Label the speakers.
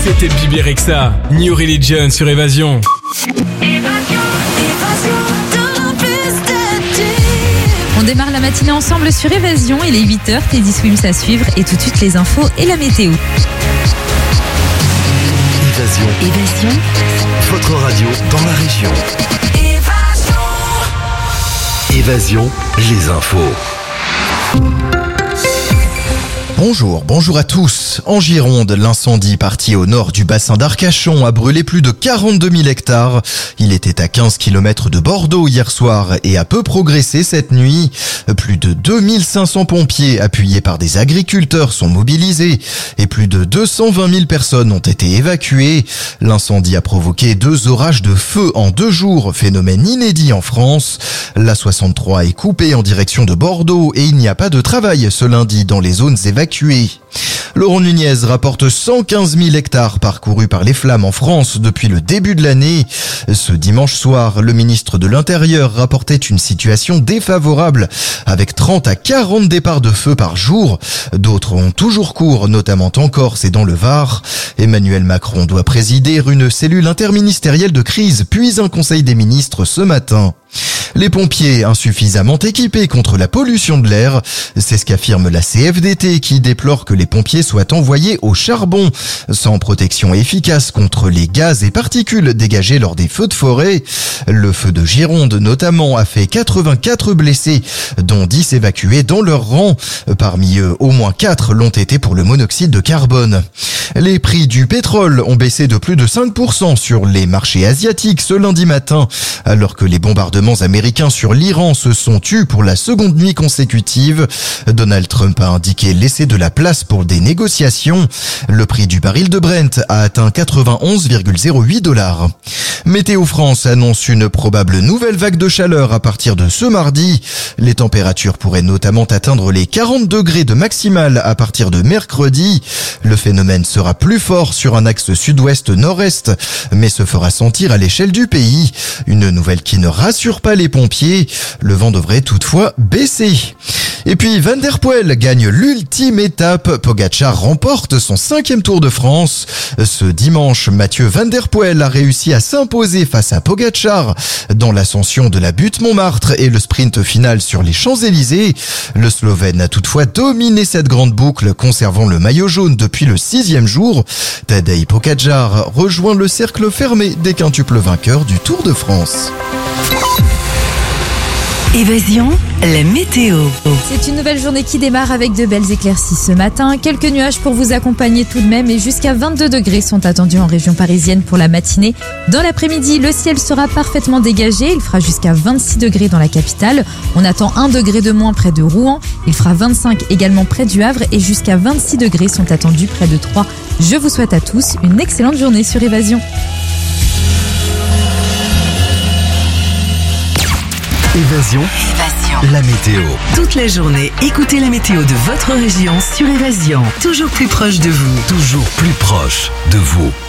Speaker 1: C'était Bibi Rexha, New Religion sur Évasion.
Speaker 2: On démarre la matinée ensemble sur Évasion. Il est 8h, Teddy Swims à suivre et tout de suite les infos et la météo.
Speaker 3: Évasion. Votre radio dans la région. Évasion, les infos.
Speaker 4: Bonjour à tous. En Gironde, l'incendie parti au nord du bassin d'Arcachon a brûlé plus de 42 000 hectares. Il était à 15 km de Bordeaux hier soir et a peu progressé cette nuit. Plus de 2500 pompiers appuyés par des agriculteurs sont mobilisés et plus de 220 000 personnes ont été évacuées. L'incendie a provoqué 2 orages de feu en 2 jours, phénomène inédit en France. La 63 est coupée en direction de Bordeaux et il n'y a pas de travail ce lundi dans les zones évacuées. Laurent Nunez rapporte 115 000 hectares parcourus par les flammes en France depuis le début de l'année. Ce dimanche soir, le ministre de l'Intérieur rapportait une situation défavorable avec 30 à 40 départs de feu par jour. D'autres ont toujours cours, notamment en Corse et dans le Var. Emmanuel Macron doit présider une cellule interministérielle de crise, puis un conseil des ministres ce matin. Les pompiers insuffisamment équipés contre la pollution de l'air, c'est ce qu'affirme la CFDT qui déplore que les pompiers soient envoyés au charbon, sans protection efficace contre les gaz et particules dégagés lors des feux de forêt. Le feu de Gironde notamment a fait 84 blessés, dont 10 évacués dans leur rang. Parmi eux, au moins 4 l'ont été pour le monoxyde de carbone. Les prix du pétrole ont baissé de plus de 5% sur les marchés asiatiques ce lundi matin, alors que les bombardements américains sur l'Iran se sont tus pour la seconde nuit consécutive. Donald Trump a indiqué laisser de la place pour des négociations. Le prix du baril de Brent a atteint 91,08 $. Météo France annonce une probable nouvelle vague de chaleur à partir de ce mardi. Les températures pourraient notamment atteindre les 40 degrés de maximale à partir de mercredi. Le phénomène sera plus fort sur un axe sud-ouest-nord-est, mais se fera sentir à l'échelle du pays. Une nouvelle qui ne rassure pas les pompiers. Le vent devrait toutefois baisser. Et puis Van der Poel gagne l'ultime étape. Pogačar remporte son 5e Tour de France. Ce dimanche, Mathieu Van der Poel a réussi à s'imposer face à Pogačar dans l'ascension de la butte Montmartre et le sprint final sur les Champs-Élysées. Le Slovène a toutefois dominé cette grande boucle, conservant le maillot jaune depuis le 6e jour. Tadej Pogačar rejoint le cercle fermé des quintuples vainqueurs du Tour de France.
Speaker 3: Évasion, la météo.
Speaker 2: C'est une nouvelle journée qui démarre avec de belles éclaircies ce matin. Quelques nuages pour vous accompagner tout de même et jusqu'à 22 degrés sont attendus en région parisienne pour la matinée. Dans l'après-midi, le ciel sera parfaitement dégagé. Il fera jusqu'à 26 degrés dans la capitale. On attend 1 degré de moins près de Rouen. Il fera 25 également près du Havre et jusqu'à 26 degrés sont attendus près de Troyes. Je vous souhaite à tous une excellente journée sur Évasion.
Speaker 3: Évasion, la météo. Toute la journée, écoutez la météo de votre région sur Évasion. Toujours plus proche de vous. Toujours plus proche de vous.